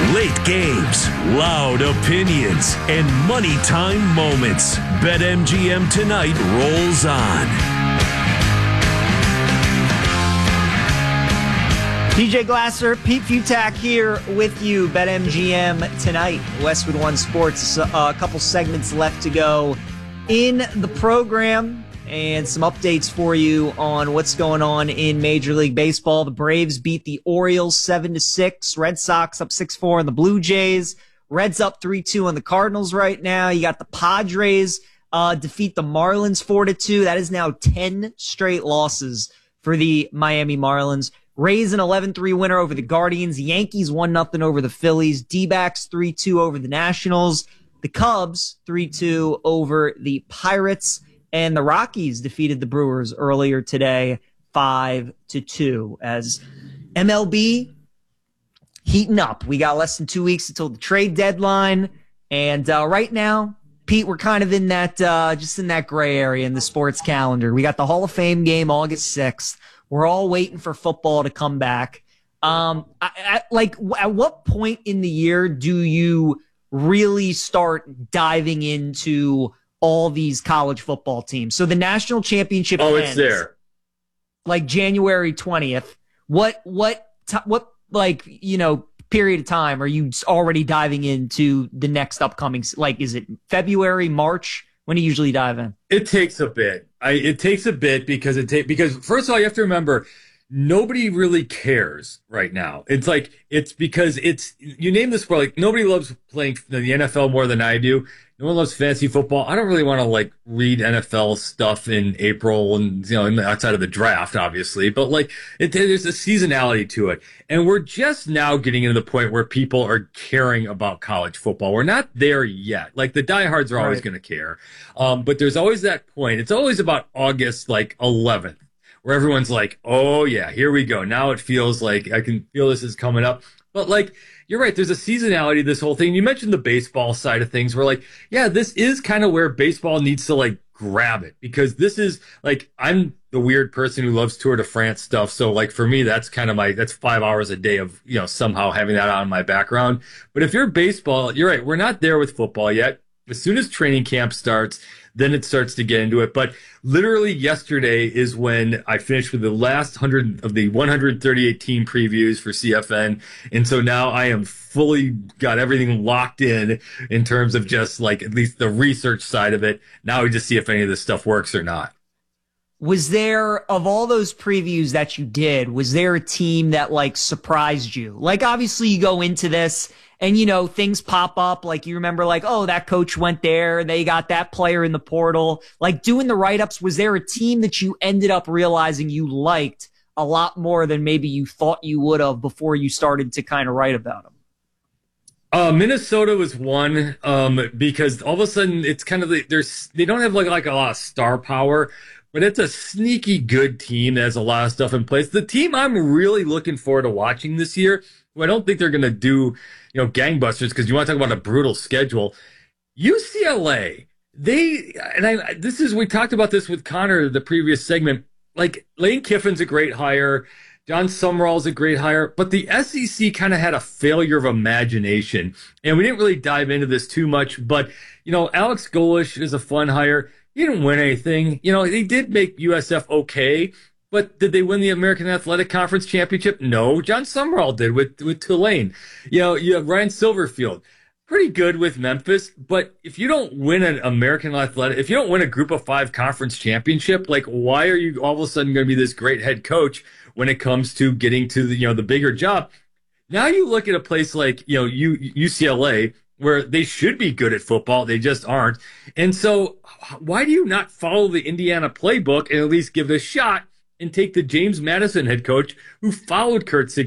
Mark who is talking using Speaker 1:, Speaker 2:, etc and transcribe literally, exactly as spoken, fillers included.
Speaker 1: Late games, loud opinions, and money time moments. BetMGM Tonight rolls on.
Speaker 2: P J Glasser, Pete Futak here with you. BetMGM Tonight, Westwood One Sports. A couple segments left to go in the program, and some updates for you on what's going on in Major League Baseball. The Braves beat the Orioles seven to six. Red Sox up six four on the Blue Jays. Reds up three two on the Cardinals right now. You got the Padres uh, defeat the Marlins four to two. That is now ten straight losses for the Miami Marlins. Rays an eleven three winner over the Guardians. Yankees one nothing over the Phillies. D-backs three two over the Nationals. The Cubs three two over the Pirates. And the Rockies defeated the Brewers earlier today, five to two. As M L B heating up. We got less than two weeks until the trade deadline. And uh, right now, Pete, we're kind of in that, uh, just in that gray area in the sports calendar. We got the Hall of Fame game August sixth. We're all waiting for football to come back. Um, I, I, like, at what point in the year do you really start diving into all these college football teams? So the national championship
Speaker 3: Oh,
Speaker 2: ends,
Speaker 3: it's there.
Speaker 2: like January twentieth. What, what, t- what, like, you know, period of time are you already diving into the next upcoming, like, is it February, March? When do you usually dive in?
Speaker 3: It takes a bit. I, it takes a bit because it take because first of all, you have to remember, nobody really cares right now. It's like, it's because it's, you name the sport, like nobody loves playing the N F L more than I do. No one loves fantasy football. I don't really want to like read N F L stuff in April and, you know, outside of the draft, obviously, but like it, there's a seasonality to it. And we're just now getting into the point where people are caring about college football. We're not there yet. Like the diehards are always
Speaker 2: Right.
Speaker 3: going to care. Um, but there's always that point. It's always about August, like eleventh, where everyone's like, oh yeah, here we go. Now it feels like I can feel this is coming up. But like, you're right. There's a seasonality to this whole thing. You mentioned the baseball side of things where like, yeah, this is kind of where baseball needs to like grab it, because this is like, I'm the weird person who loves Tour de France stuff. So like for me, that's kind of my, that's five hours a day of, you know, somehow having that on my background. But if you're baseball, you're right. We're not there with football yet. As soon as training camp starts, then it starts to get into it. But literally yesterday is when I finished with the last one hundred of the one hundred thirty-eight team previews for C F N. And so now I am fully got everything locked in in terms of just like at least the research side of it. Now we just see if any of this stuff works or not.
Speaker 2: Was there, of all those previews that you did, was there a team that like surprised you? Like obviously you go into this and, you know, things pop up. Like you remember like, oh, that coach went there. They got that player in the portal. Like doing the write-ups, was there a team that you ended up realizing you liked a lot more than maybe you thought you would have before you started to kind of write about them?
Speaker 3: Uh, Minnesota was one, um, because all of a sudden it's kind of, like, there's, they don't have like, like a lot of star power, but it's a sneaky good team that has a lot of stuff in place. The team I'm really looking forward to watching this year, who I don't think they're going to do, you know, gangbusters, because you want to talk about a brutal schedule. U C L A, they, and I, this is, we talked about this with Connor, the previous segment, like Lane Kiffin's a great hire. John Summerall's a great hire, but the S E C kind of had a failure of imagination, and we didn't really dive into this too much, but, you know, Alex Golish is a fun hire. He didn't win anything. You know, they did make U S F okay, but did they win the American Athletic Conference Championship? No. John Summerall did with, with Tulane. You know, you have Ryan Silverfield, pretty good with Memphis, but if you don't win an American Athletic, if you don't win a Group of Five conference championship, like why are you all of a sudden going to be this great head coach when it comes to getting to the, you know, the bigger job? Now you look at a place like, you know, U, U C L A, where they should be good at football. They just aren't. And so why do you not follow the Indiana playbook and at least give it a shot and take the James Madison head coach who followed Kurt Sig